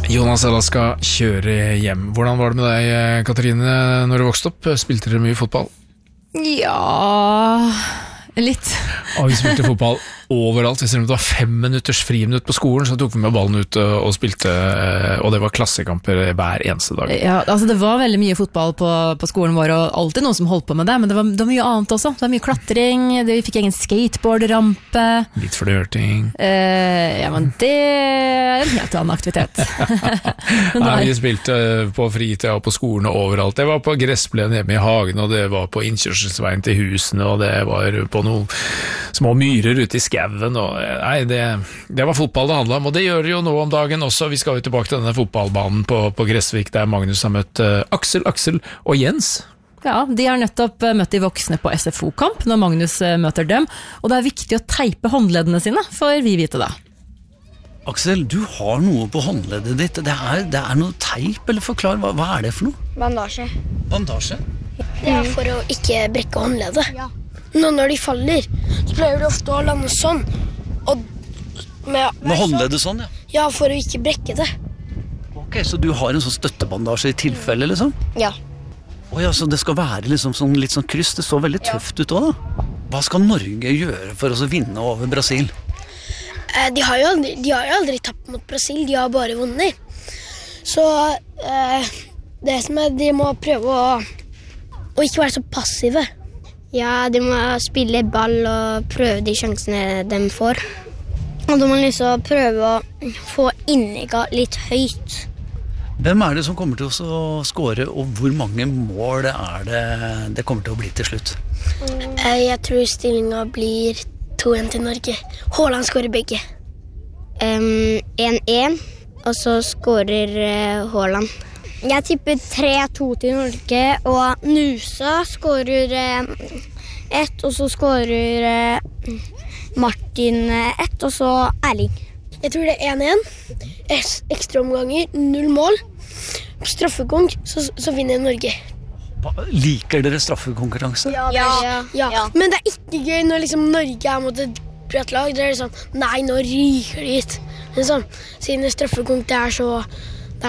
Jonas Alaska kjører hjem. Hvordan var det med deg, Katrine, når du vokste opp? Spilte dere mye fotball? Ja, litt. Og vi spilte fotball overalt. Hvis det var 5 minutters friminutt på skolen, så tok vi med ballen ut og spilte, og det var klassekamper hver eneste dag. Ja, altså det var veldig mye fotball på skolen vår, og alltid noen som holdt på med det, men det var mye annet også. Det var mye klatring, vi fikk egen skateboardrampe. Litt flørting. Ja, men det er en helt annen aktivitet. Nei, vi spilte på fritida og på skolen og overalt. Det var på gressplenen hjemme i hagen, og det var på innkjørselsveien til husene, og det var på noen små myrer ute i skaven, og nei, det var fotball det handlet om, og det gjør det jo nå om dagen også. Vi skal jo tilbake til denne fotballbanen på Gressvik, der Magnus har møtt Aksel og Jens. Ja, de har nettopp møtt de voksne på SFO-kamp når Magnus møter dem, og det er viktig å teipe håndleddene sine, for vi vite det. Aksel, du har noe på håndleddet ditt. Det er noe teip, eller forklar, hva er det for noe? Bandasje. Bandasje? Det er for å ikke brekke håndleddet. Ja. Når de faller, så pleier de ofte å lande sånn. Og med håndleddet sånn, ja? Ja, for å ikke brekke det. Ok, så du har en sånn støttebandasje i tilfelle, liksom? Ja. Åja, så det skal være liksom litt sånn kryss. Det så veldig tøft ut også, da. Hva skal Norge gjøre for å vinne over Brasil? De har jo aldri tapt mot Brasil, de har bare vunnet. Så det som de må prøve å ikke være så passive. Ja, de må spille ball og prøve de sjansene de får. Og de må liksom prøve å få innlegget litt høyt. Hvem er det som kommer til å score, og hvor mange mål er det kommer til å bli til slutt? Jeg tror stillingen blir 2-1 til Norge. Haaland scorer begge. 1-1, og så scorer Haaland. Jeg tipper 3-2 til Norge, og Nusa scorer 1, og så scorer Martin 1, og så Erling. Jeg tror det er 1-1. Ekstra omganger, 0 mål. Straffekonk, så vinner Norge. Liker dere straffekonkurranse? Ja. Men det er ikke gøy når liksom Norge er mot et bredt lag. Det er sånn, nei, nå ryker de hit. Men sånn, siden straffekonk, det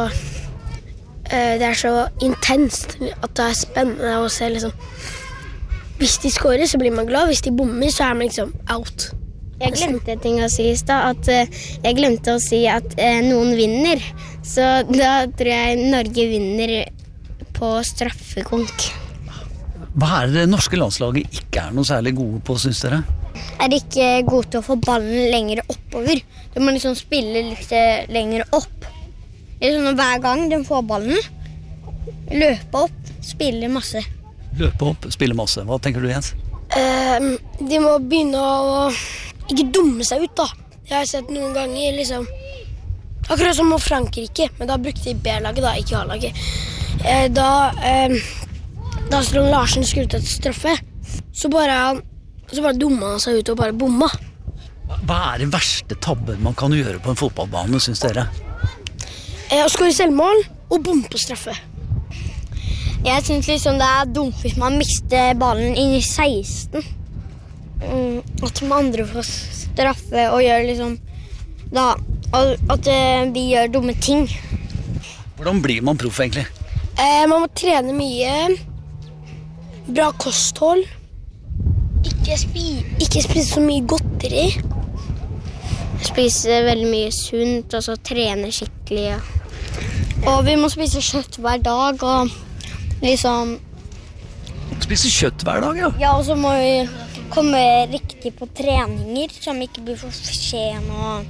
er så intenst at det er spennende å se liksom. Hvis de scorer, så blir man glad. Hvis de bommer, så er man liksom out. Jeg glemte en ting å si i sted, jeg glemte å si at noen vinner. Så da tror jeg Norge vinner på straffekonk. Hva er det norske landslaget ikke er noe særlig gode på, synes dere? Er ikke gode til å få ballen lenger oppover. De må liksom spille litt lenger opp. Liksom hver gang de får ballen, løpe opp, spille masse. Løpe opp, spille masse. Hva tenker du, Jens? De må begynne å ikke dumme seg ut, da. Jeg har sett noen ganger, liksom. Akkurat som mot Frankrike, men da brukte de B-laget, da, ikke A-laget. Da Strand Larsen skulle ta et straffe, så bare dumma han seg ut og bare bomma. Hva er det verste tabben man kan gjøre på en fotballbane, synes dere? Å skåre selvmål og bomme på straffe. Jeg synes liksom det er dumt hvis man mister ballen inn i 16. At de andre får straffe og gjør liksom da, at vi gjør dumme ting. Hvordan blir man proff egentlig? Man må trene mye, bra kosthold, ikke spise så mye godteri. Spise veldig mye sunt, og så trene skikkelig. Og vi må spise kjøtt hver dag, og liksom... Spise kjøtt hver dag, ja? Ja, og så må vi komme riktig på treninger, så vi ikke blir for sen.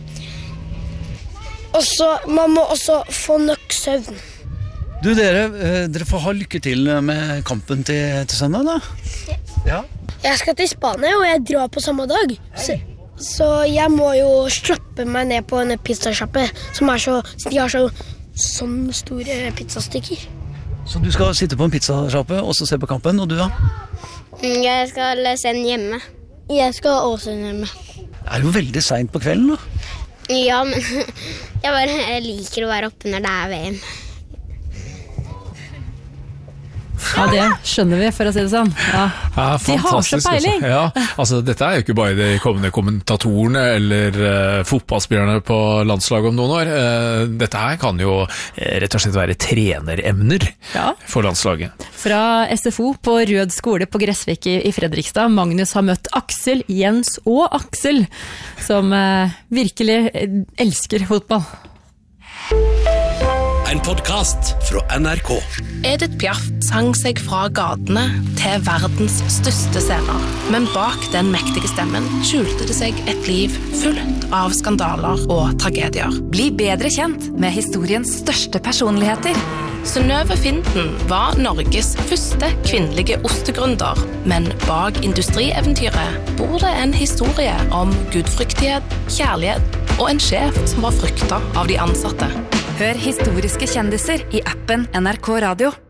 Og så man må også få nok søvn. Du, dere får ha lykke til med kampen til søndag, da. Ja. Jeg skal til Spania, og jeg drar på samme dag. Så jeg må jo slappe meg ned på en pizzasjappe, de har sånne store pizzastykker. Så du skal sitte på en pizzasjappe og så se på kampen, og du da? Jeg skal se den hjemme. Jeg skal også se den hjemme. Det er jo veldig sent på kvelden, da. Ja, men jeg liker å være oppe når det er VM. Ja, det skjønner vi, for å si det sånn. Ja. De har så peiling! Ja, altså dette er jo ikke bare de kommende kommentatorene eller fotballspillerne på landslaget om noen år. Dette her kan jo rett og slett være treneremner for landslaget. Fra SFO på Rød skole på Gressvik i Fredrikstad. Magnus har møtt Aksel, Jens og Aksel, som virkelig elsker fotball. En podcast fra NRK. Edith Piaf sang seg fra gatene til verdens største scener. Men bak den mektige stemmen skjulte det seg et liv fullt av skandaler og tragedier. Bli bedre kjent med historiens største personligheter. Synnøve Finden var Norges første kvinnelige ostegründer, men bak industrieventyret bor det en historie om gudfryktighet, kjærlighet og en sjef som var fryktet av de ansatte. Hør historiske kjendiser i appen NRK Radio.